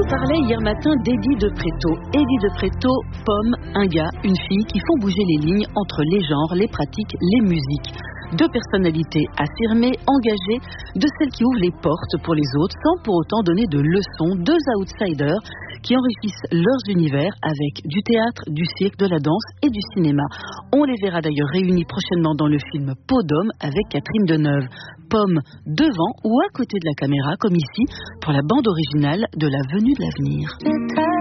parlait hier matin d'Eddie de Pretto. Eddie de Pretto, Pomme, un gars, une fille qui font bouger les lignes entre les genres, les pratiques, les musiques. Deux personnalités affirmées, engagées, de celles qui ouvrent les portes pour les autres sans pour autant donner de leçons, deux outsiders qui enrichissent leurs univers avec du théâtre, du cirque, de la danse et du cinéma. On les verra d'ailleurs réunis prochainement dans le film Peau d'homme avec Catherine Deneuve. Pomme devant ou à côté de la caméra, comme ici, pour la bande originale de La Venue de l'avenir.